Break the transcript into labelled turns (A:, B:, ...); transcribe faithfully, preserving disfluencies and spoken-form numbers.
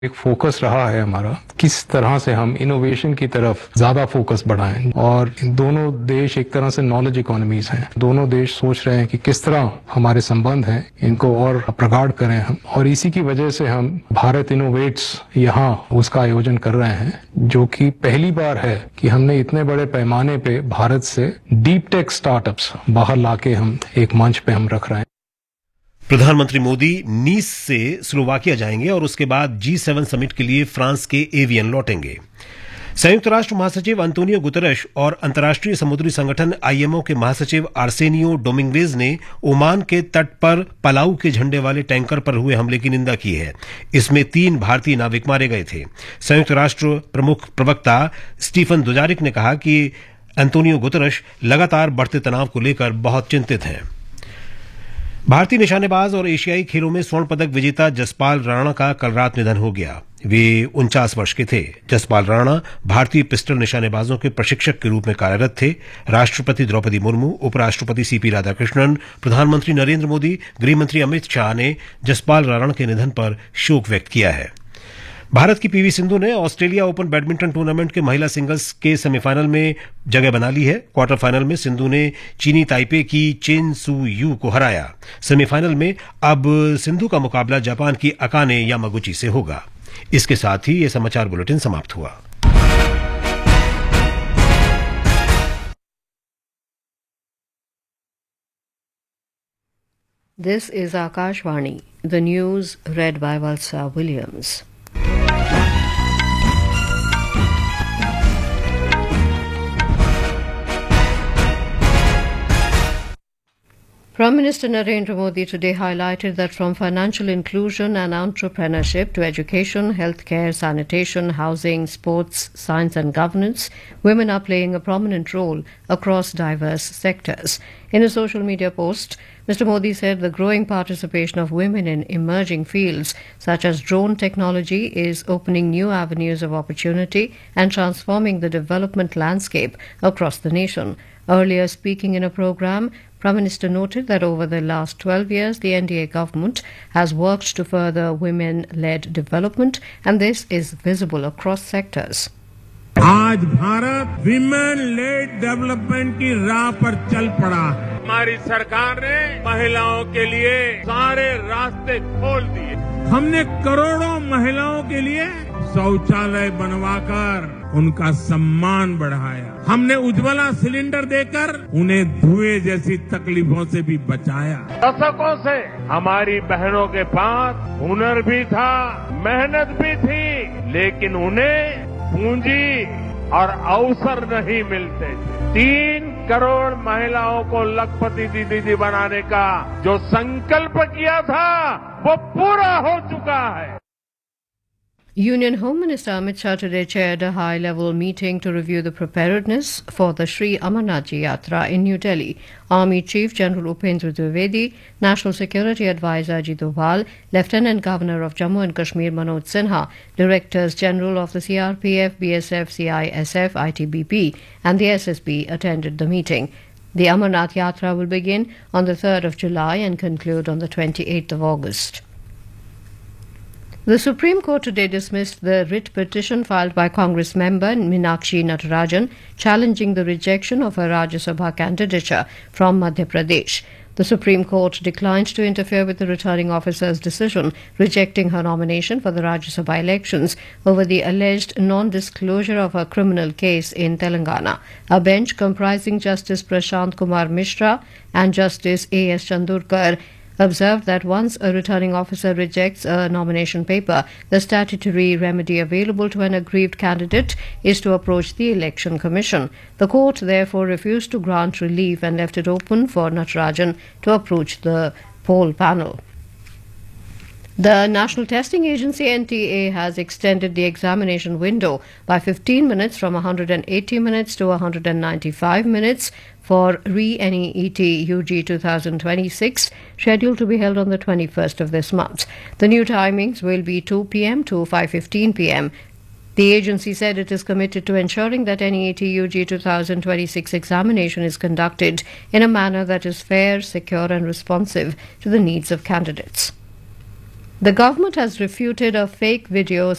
A: एक फोकस रहा है हमारा किस तरह से हम इनोवेशन की तरफ ज्यादा फोकस बढ़ाएं और दोनों देश एक तरह से नॉलेज इकोनॉमीज हैं। दोनों देश सोच रहे हैं कि किस तरह हमारे संबंध हैं इनको और प्रगाढ़ करें हम, और इसी की वजह से हम भारत इनोवेट्स यहाँ उसका आयोजन कर रहे हैं, जो कि पहली बार है कि हमने इतने बड़े पैमाने पे भारत से डीप टेक स्टार्टअप्स बाहर लाके हम एक मंच पे हम रख रहे हैं।
B: प्रधानमंत्री मोदी नीस से स्लोवाकिया जाएंगे और उसके बाद जी सेवन समिट के लिए फ्रांस के एवियन लौटेंगे। संयुक्त राष्ट्र महासचिव अंतोनियो गुतरश और अंतर्राष्ट्रीय समुद्री संगठन आईएमओ के महासचिव आर्सेनियो डोमिंगेज ने ओमान के तट पर पलाऊ के झंडे वाले टैंकर पर हुए हमले की निंदा की है। इसमें तीन भारतीय नाविक मारे गए थे। संयुक्त राष्ट्र प्रमुख प्रवक्ता स्टीफन दुजारिक ने कहा कि अंतोनियो गुतरश लगातार बढ़ते तनाव को लेकर बहुत चिंतित हैं। भारतीय निशानेबाज और एशियाई खेलों में स्वर्ण पदक विजेता जसपाल राणा का कल रात निधन हो गया। वे उनचास वर्ष के थे। जसपाल राणा भारतीय पिस्टल निशानेबाजों के प्रशिक्षक के रूप में कार्यरत थे। राष्ट्रपति द्रौपदी मुर्मू, उपराष्ट्रपति सीपी राधाकृष्णन, प्रधानमंत्री नरेंद्र मोदी, गृहमंत्री अमित शाह ने जसपाल राणा के निधन पर शोक व्यक्त किया है। भारत की पीवी सिंधु ने ऑस्ट्रेलिया ओपन बैडमिंटन टूर्नामेंट के महिला सिंगल्स के सेमीफाइनल में जगह बना ली है। क्वार्टर फाइनल में सिंधु ने चीनी ताइपे की चेन सू यू को हराया। सेमीफाइनल में अब सिंधु का मुकाबला जापान की अकाने यामागुची से होगा। इसके साथ ही यह समाचार बुलेटिन समाप्त हुआ।
C: This is Akashvani, the news read by Valsa Williams. Prime Minister Narendra Modi today highlighted that from financial inclusion and entrepreneurship to education, healthcare, sanitation, housing, sports, science and governance, women are playing a prominent role across diverse sectors. In a social media post, Mister Modi said the growing participation of women in emerging fields such as drone technology is opening new avenues of opportunity and transforming the development landscape across the nation. Earlier speaking in a program, Prime Minister noted that over the last twelve years, the N D A government has worked to further women-led development, and this is visible across sectors.
D: आज Bharat women lead development की राह पर चल पड़ा है। हमारी सरकार ने महिलाओं के लिए सारे रास्ते खोल दिए। हमने करोड़ों महिलाओं के लिए शौचालय बनवाकर उनका सम्मान बढ़ाया। हमने उज्ज्वला सिलेंडर देकर उन्हें धुएं जैसी तकलीफों से भी बचाया। दशकों से हमारी बहनों के पास हुनर भी था, मेहनत भी थी, लेकिन उन्हें पूंजी और अवसर नहीं मिलते थे। तीन करोड़ महिलाओं को लखपति दीदी बनाने का जो संकल्प किया था वो पूरा हो चुका है।
C: Union Home Minister Amit Shah today chaired a high-level meeting to review the preparedness for the Sri Amarnath Ji Yatra in New Delhi. Army Chief General Upendra Dwivedi, National Security Advisor Ajit Doval, Lieutenant Governor of Jammu and Kashmir Manoj Sinha, Directors General of the C R P F, B S F, C I S F, I T B P and the S S B attended the meeting. The Amarnath Yatra will begin on the third of July and conclude on the twenty-eighth of August. The Supreme Court today dismissed the writ petition filed by Congress member Meenakshi Natarajan challenging the rejection of her Rajya Sabha candidature from Madhya Pradesh. The Supreme Court declined to interfere with the returning officer's decision rejecting her nomination for the Rajya Sabha elections over the alleged non-disclosure of her criminal case in Telangana. A bench comprising Justice Prashant Kumar Mishra and Justice A S Chandurkar observed that once a returning officer rejects a nomination paper, the statutory remedy available to an aggrieved candidate is to approach the Election Commission. The court therefore refused to grant relief and left it open for Natarajan to approach the poll panel. The National Testing Agency N T A has extended the examination window by fifteen minutes from one hundred eighty minutes to one hundred ninety-five minutes for re-N E E T U G twenty twenty-six, scheduled to be held on the twenty-first of this month. The new timings will be two p m to five fifteen p m The agency said it is committed to ensuring that N E E T U G twenty twenty-six examination is conducted in a manner that is fair, secure and responsive to the needs of candidates. The government has refuted a fake video